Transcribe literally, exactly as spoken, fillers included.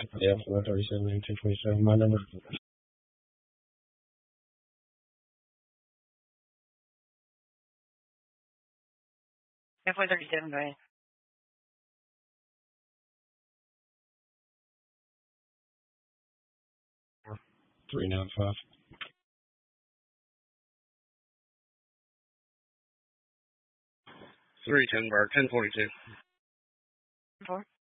Yeah, four thirty-seven and ten twenty-seven. My number. Yeah, four thirty-seven, go ahead. Three nine five. Three ten bar ten forty two. Four.